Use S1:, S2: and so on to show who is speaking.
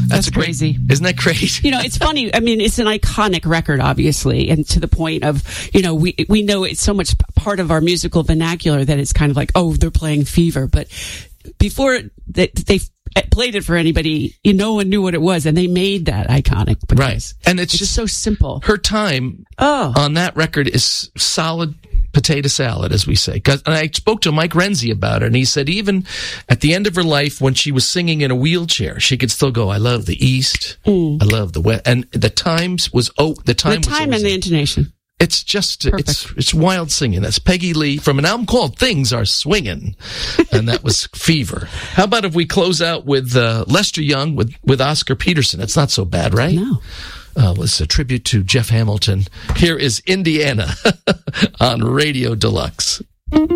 S1: That's crazy.
S2: Isn't that crazy?
S1: It's funny. I mean, it's an iconic record, obviously, and to the point of, we know it's so much part of our musical vernacular that it's kind of like, oh, they're playing Fever. But before they played it for anybody, no one knew what it was, and they made that iconic.
S2: Right. And it's just
S1: so simple.
S2: Her time on that record is solid potato salad, as we say. And I spoke to Mike Renzi about it, and he said even at the end of her life, when she was singing in a wheelchair, she could still go, I love the East, I love the West. And the time and
S1: the intonation.
S2: It's just, it's wild singing. That's Peggy Lee from an album called Things Are Swingin'. And that was Fever. How about if we close out with Lester Young with Oscar Peterson? That's not so bad, right?
S1: No.
S2: It's a tribute to Jeff Hamilton. Here is Indiana on Radio Deluxe.